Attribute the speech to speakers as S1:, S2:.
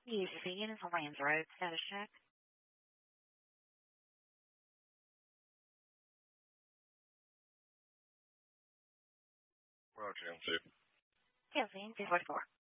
S1: UC and it's Lands Road status check.
S2: Roger, MC.
S1: Kelsey, 244.